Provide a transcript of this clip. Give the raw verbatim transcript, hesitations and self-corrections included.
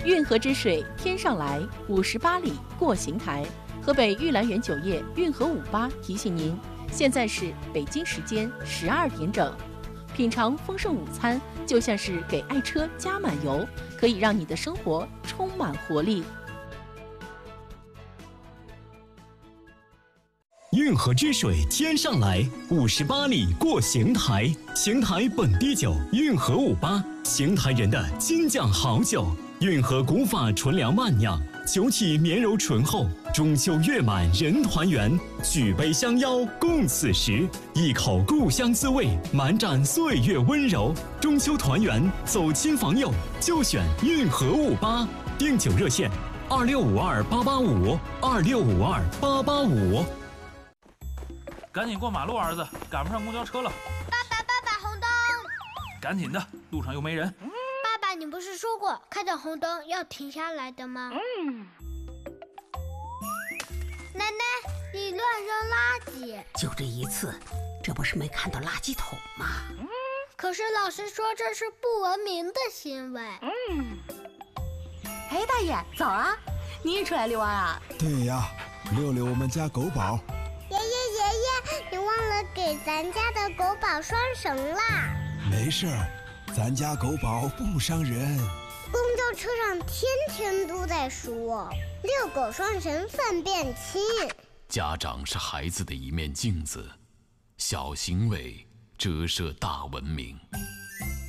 运河之水天上来，五十八里过邢台。河北玉兰园酒业运河五八提醒您，现在是北京时间十二点整。品尝丰盛午餐，就像是给爱车加满油，可以让你的生活充满活力。 运河之水天上来，五十八里过邢台。邢台本地酒运河五八，邢台人的金酱好酒。运河古法纯粮慢酿，酒体绵柔醇厚。中秋月满人团圆，举杯相邀共此时。一口故乡滋味，满盏岁月温柔。中秋团圆，走亲访友，就选运河五八。订酒热线：二六五二八八五，二六五二八八五。 赶紧过马路，儿子，赶不上公交车了。 爸爸，爸爸，红灯！ 赶紧的，路上又没人。 爸爸，你不是说过看到红灯要停下来的吗？嗯。奶奶，你乱扔垃圾。 就这一次，这不是没看到垃圾桶吗？ 嗯。可是老师说这是不文明的行为。 嗯。哎，大爷，早啊！你也出来遛弯啊？ 对呀，遛遛我们家狗宝。 爷爷爷爷，你忘了给咱家的狗宝拴绳啦。 没事儿，咱家狗宝不伤人。 公交车上天天都在说遛狗拴绳粪便轻。 家长是孩子的一面镜子，小行为折射大文明。